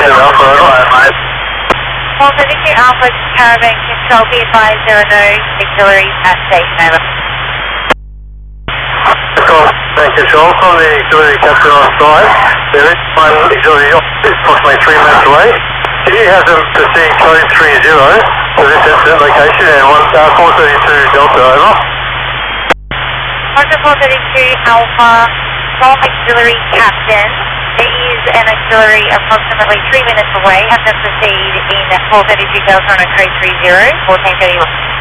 Alpha, over. 432 Alpha, Caravan Control, be advised there are no auxiliaries at station, over. Control from the auxiliary captain on site. There is one auxiliary approximately 3 minutes away. If you have them proceed code 30 to this incident location and 432 Delta, over. Roger 432 Alpha, from auxiliary captain. There is an auxiliary approximately 3 minutes away. Have them proceed in 432 Delta on a code 30, 1431.